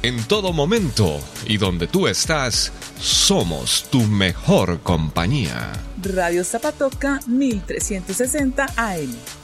En todo momento y donde tú estás, somos tu mejor compañía. Radio Zapatoca 1360 AM.